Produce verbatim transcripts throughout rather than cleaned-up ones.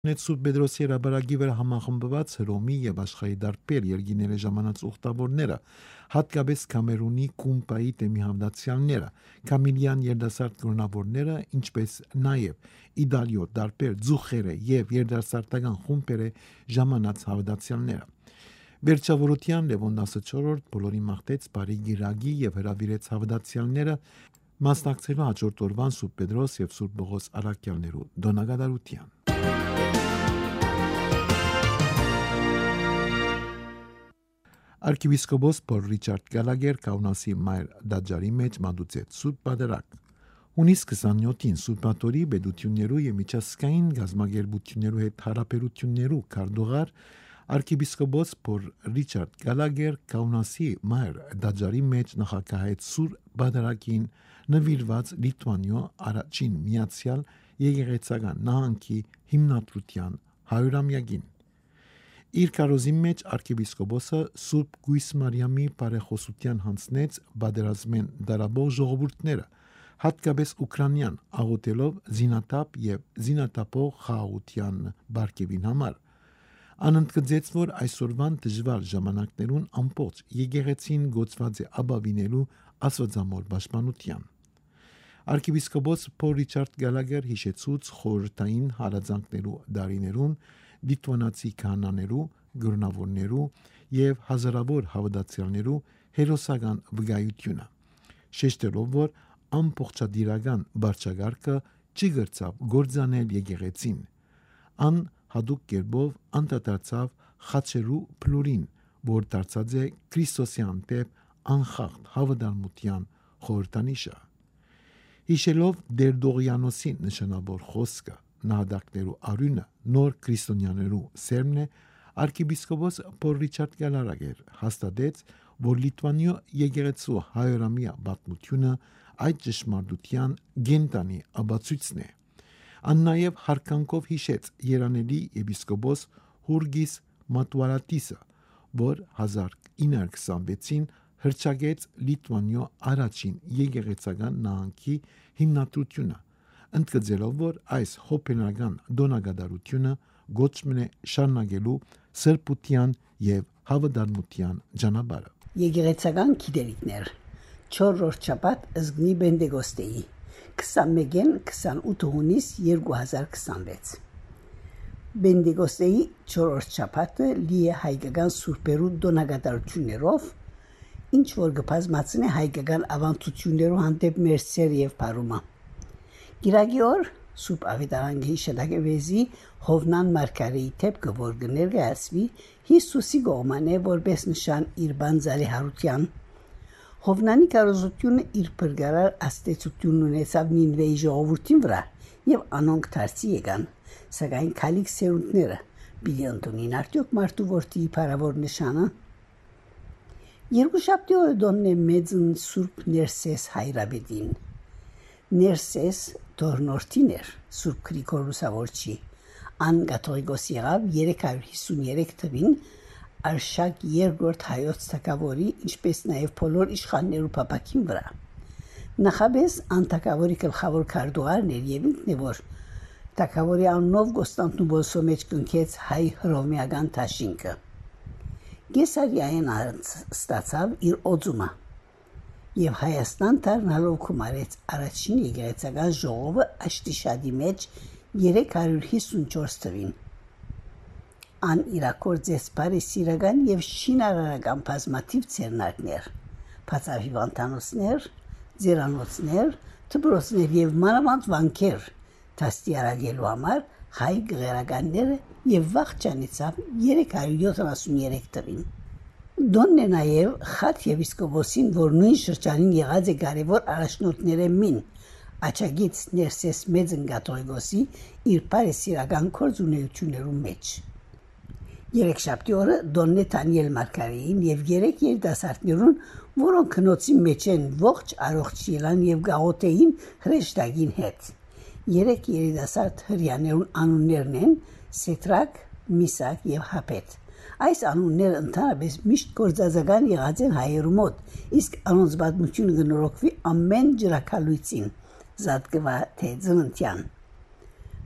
Ունեց Սուրբ Պետրոսի հրաբարակի վրա համախմբված Հռոմի եւ աշխարհի դարբեր երկիների ժամանած ուխտավորները, հատկապես Կամերունի Կումպայի թեմի հավատացյալները, Կամիլյան երդասարտ կրոնավորները, ինչպես նաեւ Իդալիո դարբեր ձուխերը եւ երդասարտական խումբերը ժամանած հավատացյալները։ Վերջավորության Լևոն տասնչորրորդ բոլորի մաղթեց բարի գիրագի եւ հրավիրեց հավատացյալները մասնակցելու հաջորդ օրվան Սուրբ Պետրոս եւ Սուրբ Պողոս առաքյալներու դոնագադարության։ Arcivescopos Paul Richard Gallagher Kaunasi Մայր Դաջարի մեջ մատուցեց Սուրբ Պատարագ։ Հունիս քսաներկուին Սուրբ Աթորի բեդություններու եւ միջազգային գազագերբություններու հետ հարաբերություններու քարտուղար Arcivescopos Paul Richard Gallagher Kaunasi Մայր Դաջարի մեջ նախակահեց Սուրբ Պատարագին նվիրված Լիտվանիո առաջին միացյալ եկեղեցական նահանգի հիմնադրության հարյուրամյակին։ Իր կարոզի մեջ arcivescopos-ը Սուրբ Գույս Մարիամի բարեխոսության հանձնեց բادرազմեն դարաբող ժողովուրդները, հատկապես ուկրաինան աղոթելով զինատապ եւ զինատապող խաղաղության բարգեւին համար։ Անընդգծեց, որ այսօրվան դժվար ժամանակներուն ամբողջ եկեղեցին գոչված է ապավինելու աստվածամոր պաշտպանության։ Arcivescopos Paul Richard Gallagher հիշեցուց խորհրդային հարազանքներու դարիներուն Լիտվանացի քահանաներու, գրոնավորներու եւ հազարավոր հավատացյալներու հերոսական վկայությունը, շեշտելով, որ ամբողջադիրական բարձրագարկը չգրծավ գործանել եկեղեցին, ան հadouk կերպով անդադարձավ խաչերու փլուրին, որ դարձած է Քրիստոսյան տեպ անխախտ հավատարմության խորհրդանիշը։ Հիշելով Դերդողյանոսի նշանավոր խոսքը նահատակներու արյունը նոր քրիստոնյաներու սերմն է, arcivescopos Paul Richard Gallagher հաստատեց, որ Լիտվանիո եկեղեցու հայրամիա պատմությունը այդ ճշմարտության գենտանի ապացույցն է։ Ան նաև հարկանքով հիշեց երանելի եպիսկոպոս Հուրգիս Մատուարատիսը, որ հազար ինը հարյուր քսանվեցին հրճագեց Լիտվանիո առաջին եկեղեցական նահանգի հիմնադրությունը, ընդգծելով, որ այս հոբենական դոնագադարությունը գոչմն է շարունակելու սրբության եւ հավատարմության ճանապարհը։ Եկեղեցական գիտելիքներ չորրորդ շաբաթ ըզգնի Բենդեգոստեի քսանմեկին քսանութ հունիս երկու հազար քսանվեց։ Բենդեգոստեի չորրորդ շաբաթը լի է հայկական սուրբերու դոնագադարություններով, ինչ որ կբազմացնի հայկական ավանդություններու հանդեպ մեր սեր եւ բարումը։ Գիրագի օր Սուրբ Ավետարանքի շտակեվեզի Հովնան Մարգարեի թեփքը, որ կներկայացվի Հիսուսի կողմանը որպես նշան իր բանձարի հարության։ Հովնանի կարոզությունը իր բրգարար աստեցությունն ունեցավ Նինվեի ժողովրդին վրա եւ անոնք դարձի եկան, սակայն քալիք սերունդները պիտի ընդունին արդյոք մարդու որդի փարավոր նշանը։ Երկուշաբթի օրը դոնն է մեծն Սուրբ Ներսես հայրաբեդին։ Ներսես Դորնորտին էր Սուրբ Գրիգոր Լուսավորչի, ան կաթողիկոս եղավ երեք հարյուր հիսունյոթ թվին Արշակ երկրորդ հայոց թագավորի, ինչպես նաև բոլոր իշխաններու փապակին վրա։ Նախաբես ան թագավորի գլխավոր քարտուղարն էր եւ ինքն է, որ թագավորի անունով Կոստանդնուպոլսո մեջ կնքեց հայ հռոմեական դաշինքը։ Կեսարիային ստացավ իր օծումը եւ Հայաստան դառնալով կումարեց առաջին եկեղեցական ժողովը Աշտիշադի մեջ երեք հարյուր հիսունչորս թվին։ Ան իրակորձեց բարեսիրական եւ շինարարական բազմաթիվ ցերնակներ, բացահիվանդանոցներ, ձերանոցներ, դպրոցներ եւ մանավանդ վանքեր դաստիարակելու համար հայ գեղարականները եւ վաղճանեցավ երեք հարյուր յոթանասունյոթ թվին։ Դոնն է նաև խաթ եպիսկոպոսին, որ նույն շրջանին եղած է կարևոր առաջնորդները մին, աչագից Ներսես մեծն կաթողիկոսի իր բարեսիրական գործունեություններու մեջ։ Երեքշաբթի օրը Դոնն է Դանիել Մարգարեին եւ երեք երիտասարդներուն, որոնք քնոցի մեջ են ողջ առողջ ելան եւ գաղութեին հրեշտակին հետ։ Երեք երիտասարդ հрьяաներուն անուններն են Սետրակ, Միսակ եւ Հապետ։ Այս անունները ընդհանրապես միշտ գործազական եղած են հայերու մոտ, իսկ անոնց պատմությունը կնորոգվի ամեն ջրակալույցին, զատկվա թե ծննդյան։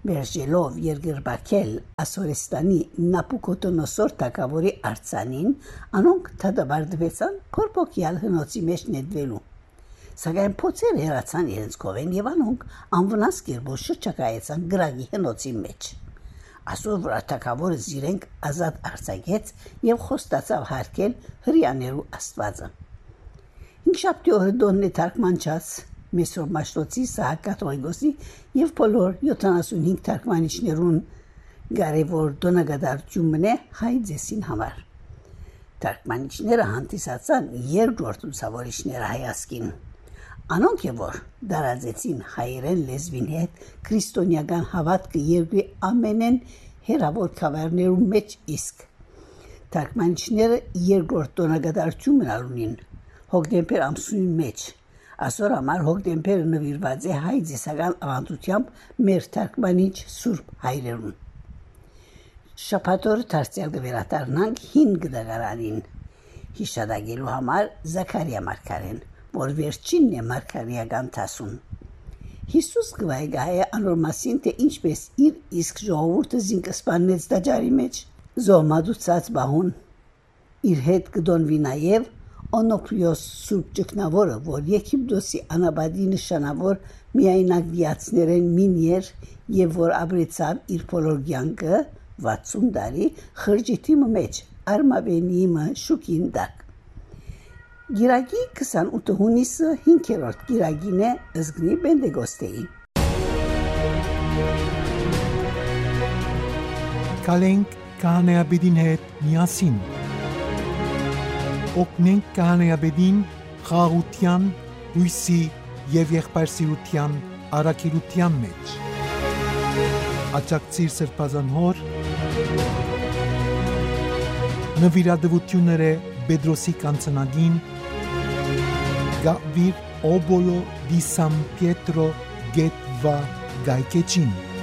Մերժելով երկրբակել Ասորեստանի Նապուկոտոնոսոր թագավորի արձանին, անոնք թադաբարդվեցան փորփոքյալ հնոցի մեջ նետվելու։ Սակայն փոցեր հեռացան իրենց կողեն եւ անոնք անվնաս կերպով շրջակայեցան գրագի հնոցի մեջ։ Ասոր վրա թագավորը զիրենք ազատ արձակեց եւ խոստացավ հարկել հրյաներու Աստվածը։ Հինգշաբթի օրը դոննի թարգմանչած Մեսրոպ Մաշտոցի, Սահակ Կաթողիկոսի եւ բոլոր յոթանասունհինգ թարգմանիչներուն կարևոր դոնագադարությունն է հայ ձեսին համար։ Թարգմանիչները հանդիսացան երկրորդ ուսավորիչները հայասկին։ Անոնք է որ դարաձեցին հայերեն լեզվին հետ քրիստոնեական հավատքը երկրի ամենեն հերավոր քավերներու մեջ իսկ։ Թարգմանիչները երկրորդ դոնագադարությունն ալունին հոկտեմբեր ամսունի մեջ։ Ասոր համար հոկտեմբերը նվիրված է հայ ձեսական ավանդությամբ մեր թարգմանիչ Սուրբ հայրերուն։ Շաբաթօրը դարձյալ կվերադառնանք հինգ դագարանին հիշադակելու համար Զաքարիա մարգարեն, որ վերջինն է մարգարեական դասում։ Հիսուս գվայգահ է անոր մասին, թե ինչպես իր իսկ ժողովուրդը զինկսպանեց տաճարի մեջ, զոհմադուցած բահուն իր հետ կդոնվի նաև Օնոպրիոս Սուրբ ճգնավորը, որ Եգիպտոսի անաբադի նշանավոր միայնակ դիացներեն մինիեր եւ որ ապրեցավ իր բոլոր կյանքը վաթսուն տարի խրճիթի մեջ արմավենիմը շուկին դակ։ Գիրագի քսանութ հունիսը հինգերորդ գիրագին է ըզգնի Պենտեկոստեի։ Կալենք քահանայապետին հետ միասին։ Օգնենք քահանայապետին խաղաղության, հույսի եւ եղբայրսիրության առաքելության մեջ։ Աջակցիր սրբազան հոր նվիրատվությունները Պետրոսի կանցնագին Գավիր Օբոլո դի Սան Պիետրո Գետվա Գայկեչին